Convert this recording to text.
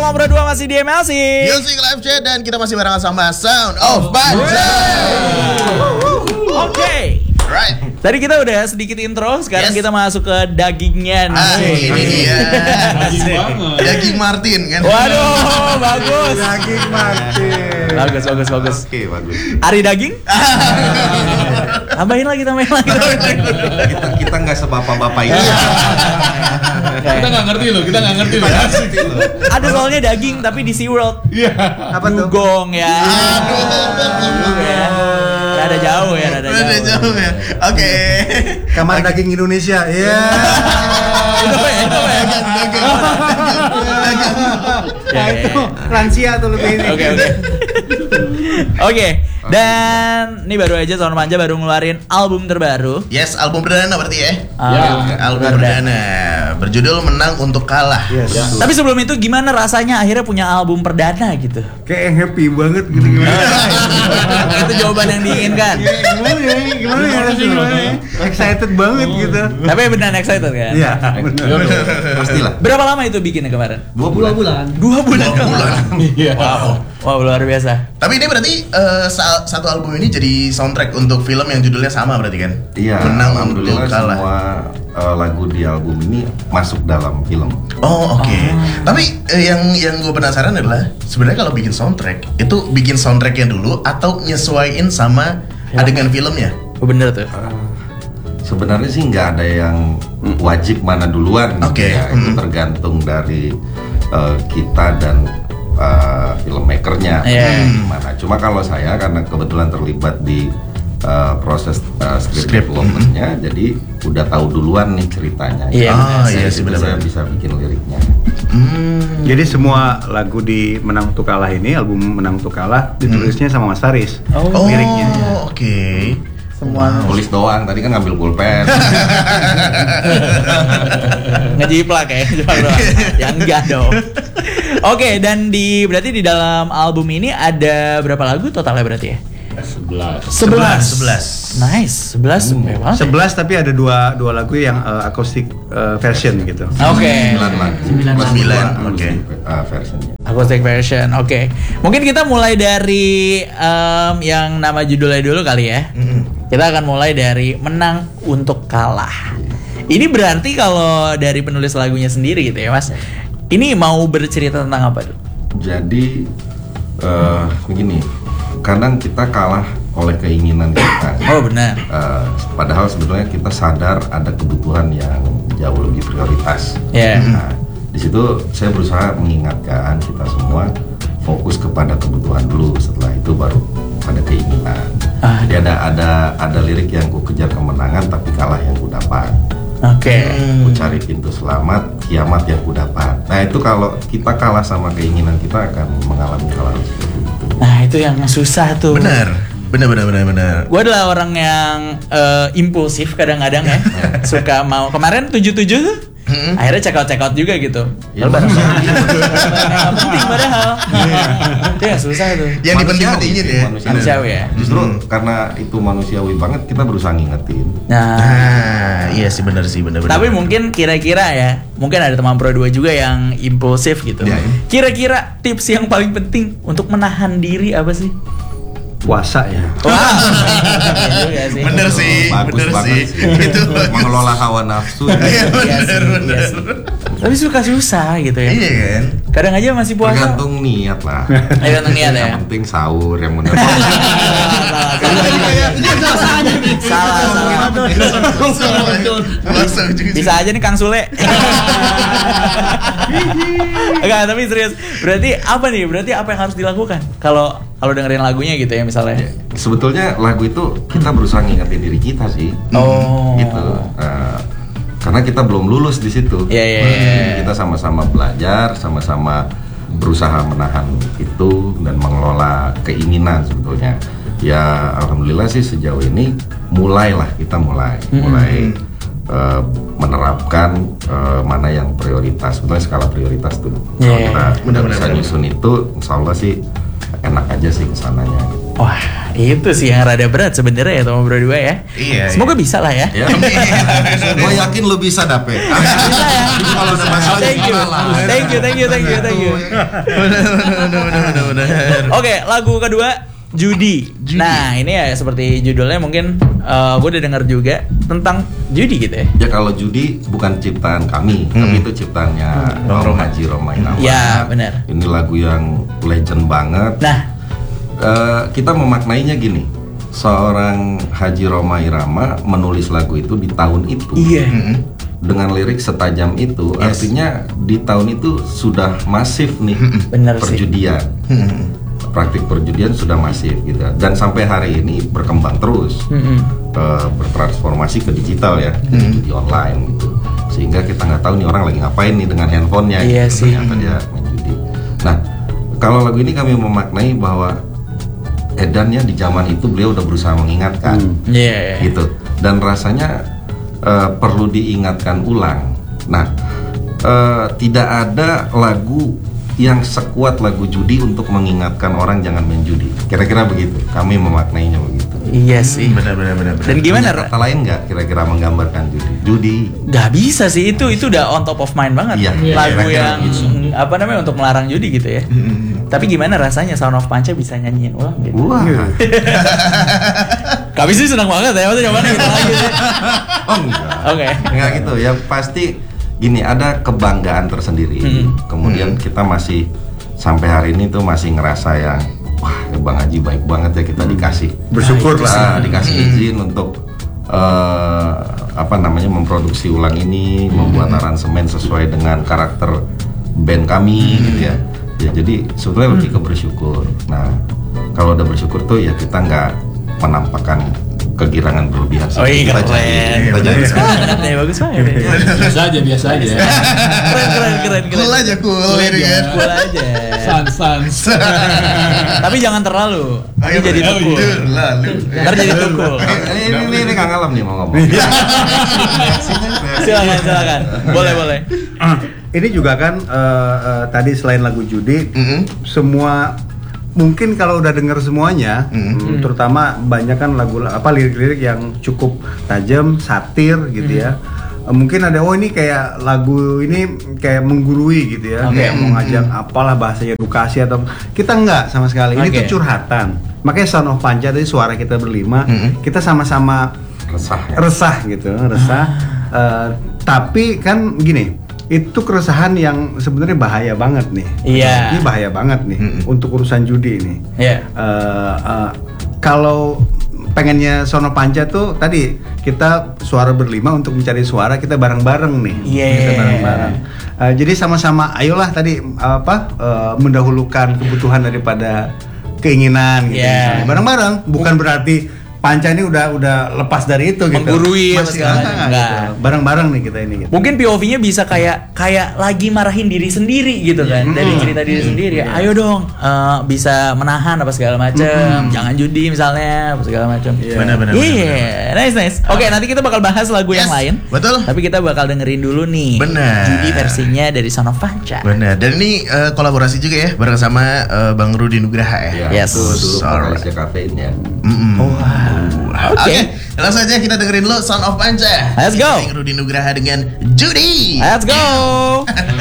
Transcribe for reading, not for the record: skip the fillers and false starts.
Teman berdua masih di MLC Music Live Chat dan kita masih barengan sama Sound of Banjai. Oke. Right. Tadi kita udah sedikit intro, sekarang kita masuk ke dagingnya nih. Ini dia. Daging banget. Daging Martin kan. Waduh, bagus. Daging Martin. Bagus. Oke, bagus. Ari daging? Tambahin lagi. Kita nggak sebapak-bapak ini. Kita nggak ngerti loh. Ada soalnya daging tapi di SeaWorld. Iya. Apa tuh? Dugong ya. Rada jauh ya. Rada jauh ya. Oke. Kamar daging Indonesia. Iya. Itu ya. Nah, itu lansia tuh lebih ini. Oke. Dan ini baru aja Sound Manja baru ngeluarin album terbaru. Yes, album perdana berarti ya. Album perdana. perdana berjudul Menang Untuk Kalah. Yes. Tapi sebelum itu gimana rasanya akhirnya punya album perdana gitu? Kayak yang happy banget gitu gimana? Itu jawaban yang diinginkan. Gimana ya? Excited banget gitu. Tapi beneran excited kan? Iya, benar. Pastilah. Berapa lama itu bikinnya kemarin? 2 bulan. 2 bulan. Iya. Wow, luar biasa. Tapi ini berarti satu album ini jadi soundtrack untuk film yang judulnya sama berarti kan? Iya, Menang Untuk alhamdulillah Kalah. semua lagu di album ini masuk dalam film. Oh oke. Tapi yang gue penasaran adalah sebenarnya kalau bikin soundtrack itu bikin soundtracknya dulu atau nyesuaiin sama adegan filmnya? Oh, bener tuh. Sebenarnya sih nggak ada yang wajib mana duluan, gitu Oke. ya. Itu tergantung dari kita dan filmmakernya gimana. Cuma kalau saya karena kebetulan terlibat di proses script developmentnya, jadi udah tahu duluan nih ceritanya. Iya, iya sih, Itu benar-benar. saya bisa bikin liriknya. Jadi semua lagu di Menang Untuk Kalah ini, album Menang Untuk Kalah ditulisnya sama Mas Faris. Oh Liriknya. oke. Semua Tulis doang, tadi kan ngambil pulpen. ngejiplak ya, cuma doang. Ya enggak dong. Oke, dan berarti di dalam album ini ada berapa lagu totalnya berarti ya? 11. Nice, 11 memang. 11 tapi ada dua lagu yang akustik version gitu. Oke. 9 lagu. 9, oke. Versionnya. Acoustic version, oke. Mungkin kita mulai dari yang nama judulnya dulu kali ya. Kita akan mulai dari Menang Untuk Kalah. Ini berarti kalau dari penulis lagunya sendiri gitu ya Mas. Ini mau bercerita tentang apa tuh? Jadi begini, kadang kita kalah oleh keinginan kita. Oh benar. Padahal sebetulnya kita sadar ada kebutuhan yang jauh lebih prioritas. Iya. Nah, di situ saya berusaha mengingatkan kita semua fokus kepada kebutuhan dulu. Setelah itu baru pada keinginan. Jadi ada lirik yang ku kejar kemenangan tapi kalah yang ku dapat. Oke. Ku cari pintu selamat, kiamat yang ku dapat. Nah itu kalau kita kalah sama keinginan kita akan mengalami hal-hal seperti itu. Nah itu yang susah tuh. Benar. Gue adalah orang yang impulsif kadang-kadang ya. Suka mau kemarin 77 tuh. Akhirnya check out juga gitu. Ya, Yang penting padahal. Itu yang susah tuh. Yang dipenting-pentingin ya. Manusiawi ya. Justru karena itu manusiawi banget kita berusaha ngingetin. Nah, Iya sih benar. tapi mungkin kira-kira ya, mungkin ada teman Pro 2 juga yang impulsif gitu. Ya. Kira-kira tips yang paling penting untuk menahan diri apa sih? Puasa ya. Wah, iya sih. Bener sih. Itu mengelola hawa nafsu. Iya, Iya sih. Tapi suka susah gitu ya. Iya kan? Kadang aja masih puasa. Tergantung niat lah. Tergantung niat ya. Yang penting sahur yang benar. Salah. Bisa aja nih Kang Sule. Enggak, tapi serius. Berarti apa yang harus dilakukan? Kalau dengerin lagunya gitu ya misalnya. Sebetulnya lagu itu kita berusaha ngingetin diri kita sih. Oh. Gitu. Karena kita belum lulus di situ. Iya. Kita sama-sama belajar, sama-sama berusaha menahan itu dan mengelola keinginan sebetulnya. Ya alhamdulillah sih sejauh ini kita mulai menerapkan mana yang prioritas. Sebetulnya skala prioritas tuh. Kalau kita udah bisa nyusun itu, insya Allah sih enak aja sih kesananya. Wah, itu sih yang rada berat sebenarnya ya teman Bro 2 ya. Iya. Semoga bisa lah ya. Ya. Gue yakin lo bisa dapet. Bisa ya. Kalau udah masuk Thank you. Benar. Oke, lagu kedua judi. Nah, ini ya seperti judulnya mungkin gue udah dengar juga tentang judi gitu ya. Ya kalau judi bukan ciptaan kami, tapi itu ciptaannya Om Haji Roma Irama. Ya, benar. Ini lagu yang legend banget. Nah, kita memaknainya gini. Seorang Haji Roma Irama menulis lagu itu di tahun itu. iya. Dengan lirik setajam itu, artinya di tahun itu sudah masif nih Bener sih. perjudian. Praktik perjudian sudah masif gitu. Dan sampai hari ini berkembang terus. Bertransformasi ke digital ya, judi online gitu. Sehingga kita nggak tahu nih orang lagi ngapain nih dengan handphonenya. Iya gitu. sih. Ternyata dia main judi. Nah, kalau lagu ini kami memaknai bahwa edannya di zaman itu beliau udah berusaha mengingatkan. Iya. Gitu. Dan rasanya perlu diingatkan ulang. Nah, tidak ada lagu yang sekuat lagu judi untuk mengingatkan orang jangan main judi. Kira-kira begitu. Kami memaknainya begitu. Iya sih. Benar. Dan gimana? Punya kata lain nggak kira-kira menggambarkan judi? Judi. Gak bisa sih, itu udah on top of mind banget. Iya, Lagu kira-kira yang apa namanya untuk melarang judi gitu ya. Tapi gimana rasanya Sound of Panca bisa nyanyiin ulang gitu? Wah. Kami sih senang banget ya, maksudnya mana gitu lagi sih. Oh enggak. Oke. Enggak gitu. Yang pasti gini, ada kebanggaan tersendiri. Kemudian kita masih sampai hari ini tuh masih ngerasa yang wah, Bang Haji baik banget ya kita dikasih. Bersyukur lah. Dikasih izin untuk memproduksi ulang ini, membuat aransemen sesuai dengan karakter band kami gitu ya. Ya jadi sebetulnya lebih ke bersyukur. Nah, kalau udah bersyukur tuh ya kita nggak menampakkan kegirangan berlebihan. Oh iya, Kita jadi Ya, bagus banget. Biasa aja. Keren. Cool aja. Cool aja. Sans. Tapi jangan terlalu. Nanti jadi iya. tukul. Lalu. Ntar jadi tukul. Ini nggak ngalam nih mau ngomong. Silakan. Boleh. Ini juga kan tadi selain lagu judi, semua mungkin kalau udah denger semuanya, terutama banyak kan lagu lirik-lirik yang cukup tajam, satir gitu ya. Mungkin ada ini kayak lagu ini kayak menggurui gitu ya, kayak mau ngajak apalah bahasanya edukasi atau kita enggak sama sekali. Ini tuh curhatan. Makanya Sound of Panca tadi suara kita berlima, kita sama-sama resah gitu. Tapi kan gini, itu keresahan yang sebenarnya bahaya banget nih. Iya. Ini bahaya banget nih untuk urusan judi ini. Iya. Kalau pengennya Sound of Panca tuh tadi kita suara berlima untuk mencari suara, kita bareng-bareng nih. Iya. Kita bareng-bareng. Jadi sama-sama ayolah tadi mendahulukan kebutuhan daripada keinginan gitu. Iya. Bareng-bareng bukan berarti Panca ini udah lepas dari itu gitu. Menggurui apa Masih segala enggak, macam. gitu. Bareng-bareng nih kita ini gitu. Mungkin POV-nya bisa kayak lagi marahin diri sendiri gitu kan, dari cerita diri sendiri. Ayo dong, bisa menahan apa segala macam, jangan judi misalnya apa segala macam. Benar. Iya, nice. Oke, nanti kita bakal bahas lagu yang lain. Betul. Tapi kita bakal dengerin dulu nih. Benar. Judi versinya dari Sound of Panca. Benar. Dan ini kolaborasi juga ya bareng sama Bang Rudi Nugraha ya. Yes. Itu dulu vokalisnya Kafein ya. Oke. Langsung aja kita dengerin lo Sound of Panca. Let's go. Bang Rudi Nugraha dengan Judi. Let's go.